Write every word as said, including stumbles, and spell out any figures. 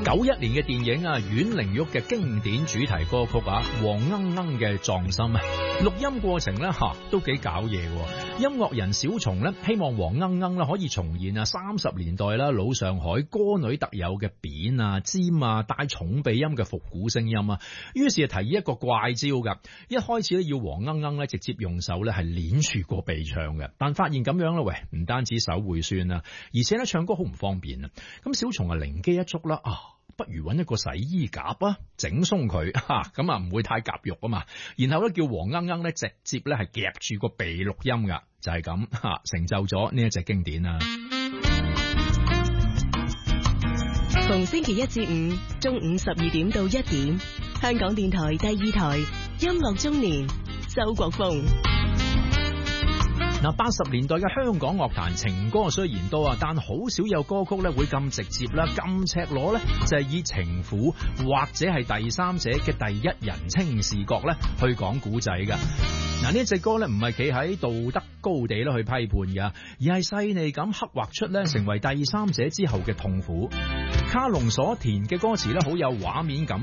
九一年嘅電影啊，阮玲玉嘅經典主題歌曲啊，黃鶯鶯嘅葬心啊，錄音過程咧吓都幾搞嘢。音樂人小松咧希望黃鶯鶯咧可以重現啊三十年代啦老上海歌女特有嘅扁啊尖啊帶重鼻音嘅復古聲音啊，於是提議一個怪招噶，一開始咧要黃鶯鶯咧直接用手咧係捏住個鼻唱嘅，但發現咁樣咧喂唔單止手會酸啊，而且咧唱歌好唔方便啊，咁小松啊靈機一觸啦啊！不如揾一個洗衣夾啊，整鬆佢吓，咁啊唔會太夾肉啊嘛。然後咧叫黃鶯鶯咧直接咧係夾住個鼻錄音噶，就係咁吓，成就咗呢一隻經典啊。 逢星期一至五中午十二點到一點，香港電台第二台音樂中年，周國峰。 嗱，八十年代嘅香港樂壇情歌雖然多啊，但好少有歌曲咧會咁直接啦、咁赤裸咧，就係以情婦或者係第三者嘅第一人稱視角咧去講古仔噶。嗱，呢隻歌咧唔係企喺道德高地咧去批判噶，而係細膩咁刻畫出咧成為第三者之後嘅痛苦。卡龍所填嘅歌詞咧好有畫面感。